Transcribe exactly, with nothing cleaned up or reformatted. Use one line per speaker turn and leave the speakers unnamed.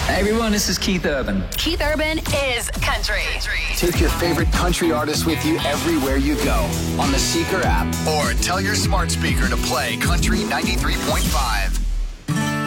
Hey everyone, this is Keith Urban.
Keith Urban is country.
Take your favorite country artists with you everywhere you go on the Seeker app. Or tell your smart speaker to play Country ninety-three point five.